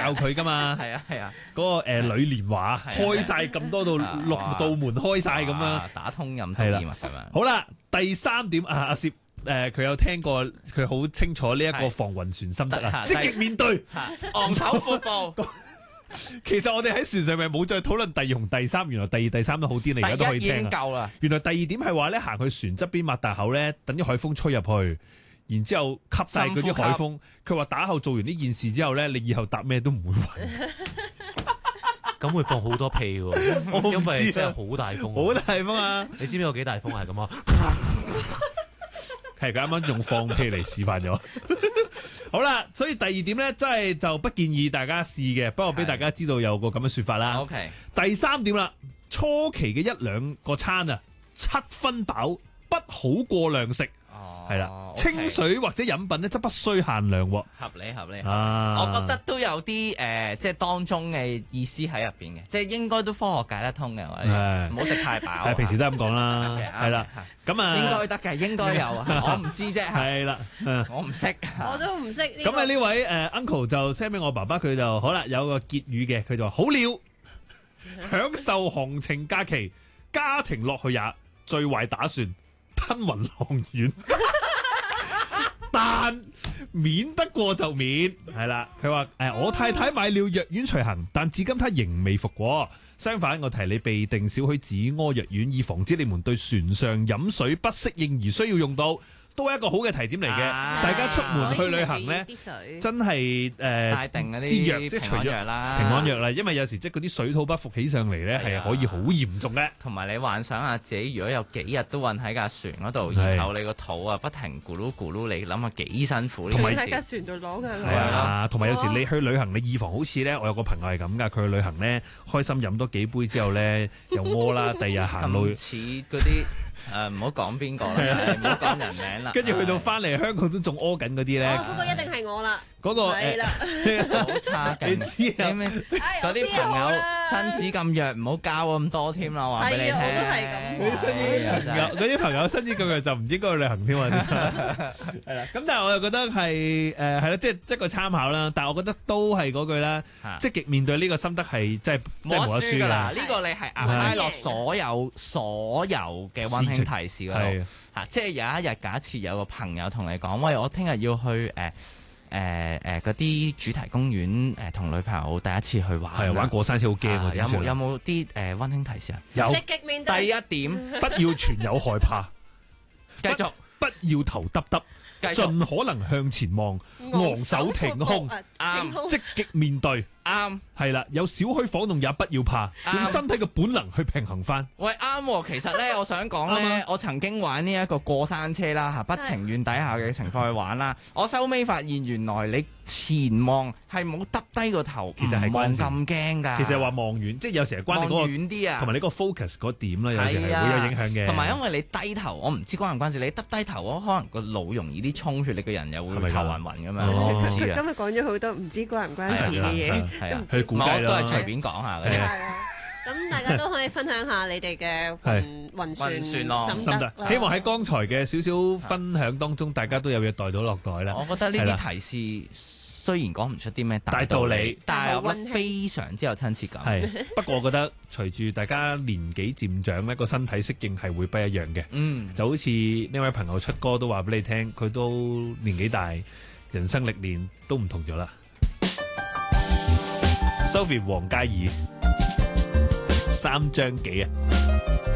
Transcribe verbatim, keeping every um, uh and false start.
教佢噶嘛。 係啊係啊， 嗰個誒呂蓮華開晒咁多道六道門開晒咁樣， 打通任督二脈咁樣。 好啦，第三點啊，阿攝誒佢有聽過，佢好清楚呢一個防暈船心得啊，積極面對， 昂首闊步。 其實我哋喺船上面冇再討論第二同第三，原來第二、第三都好癲，你而家都可以聽啊。 第一已經夠啦。 原來第二點係話咧，行去船側邊擘大口咧，等啲海風吹入去，然之後吸晒嗰啲海風。佢話打後做完呢件事之後咧，你以後搭咩都唔會暈。 咁會放好多屁喎，因為真係好大風， 好大風啊！ 你知唔知有幾大風係咁啊？ 係佢啱啱用放屁嚟示範咗。好啦，所以第二點咧，真係就不建議大家試嘅，不過俾大家知道有個咁嘅說法啦。 OK， 第三點啦，初期嘅一兩個餐啊，七分飽，不好過量食。係啦，清水或者飲品咧，則不需限量喎。 合理合理， 啊， 我覺得都有啲誒，即係當中嘅意思喺入邊嘅，即係應該都科學解得通嘅。唔好食太飽。 係平時都係咁講啦，係啦，咁啊， 應該得嘅，應該有啊，我唔知啫。 係啦， 我唔識， 我都唔識。 咁啊呢位誒 uncle 就 send 俾我爸爸，佢就好啦，有個結語嘅，佢就話好了，享受行程假期，家庭樂去也，最壞打算吞雲浪遠。但免得過就免，係啦。佢話誒，我太太買了藥丸隨行，但至今她仍未服過。相反，我提你備定少許止屙藥丸，以防止你們對船上飲水不適應而需要用到。都係一個好嘅提點嚟嘅，大家出門去旅行咧，真係誒帶定嗰啲藥，即係除咗藥啦， 平安藥啦，因為有時即係嗰啲水土不服起上嚟咧，係可以好嚴重嘅。 同埋你幻想下自己，如果有幾日都韞喺架船嗰度，然後你個肚啊不停咕嚕咕嚕，你諗下幾辛苦。 同埋喺架船度攞嘅。 係啊，同埋有時你去旅行，你以防好似咧，我有個朋友係咁噶，佢去旅行咧，開心飲多幾杯之後咧，又屙啦，第二日行路似嗰啲。誒，唔好講邊個啦，唔好講人名啦。 跟住去到翻嚟香港都仲屙緊嗰啲咧。 哦，嗰個一定係我啦。 嗰個係啦， 好差勁。 你知啊？ 嗰啲朋友身子咁弱，唔好交咁多添啦。話俾你聽。 係啊，我都係咁。 嗰啲身子朋友，嗰啲朋友身子咁弱就唔應該去旅行添啊！係啦，咁但係我又覺得係誒係啦，即係一個參考啦。但係我覺得都係嗰句啦，積極面對呢個心得係真係真係冇得輸㗎啦。 呢個你係壓拉落所有所有嘅溫馨提示嗰度嚇，即係有一日假設有個朋友同你講，喂，我聽日要去誒。誒誒嗰啲主題公園誒同女朋友第一次去玩， 係玩過山車好驚啊！ 有冇有冇啲誒溫馨提示啊？ 有。 積極面對。 第一點， 不要存有害怕， 繼續不要頭耷耷，盡可能向前望，昂首挺胸， 啱， 積極面對。 啱， 係啦，有少許晃動也不要怕，用身體嘅本能去平衡翻。 喂，啱，其實咧，我想講咧，我曾經玩呢一個過山車啦，吓不情願底下嘅情況去玩啦。我收尾發現，原來你前望係冇耷低個頭， 其實係望咁驚噶。 其實係話望遠，即係有時係關你嗰個遠啲啊， 同埋你嗰個 focus 嗰點啦，有時係會有影響嘅。 同埋因為你低頭，我唔知關唔關事，你耷低頭，可能個腦容易啲充血，你個人又會頭暈暈咁樣。唔知啊。 今日講咗好多唔知關唔關事嘅嘢。 係啊， 去估計啦， 都係隨便講下嘅。 係啊，咁大家都可以分享下你哋嘅暈暈船心得。 希望喺剛才嘅少少分享當中，大家都有嘢袋到落袋啦。 我覺得呢啲提示雖然講唔出啲咩大道理，但係我覺得非常之有親切感。 係，不過我覺得隨住大家年紀漸長咧，個身體適應係會不一樣嘅。 嗯， 就好似呢位朋友出歌都話俾你聽，佢都年紀大，人生歷練都唔同咗啦。Sophie 黃嘉怡三張幾啊？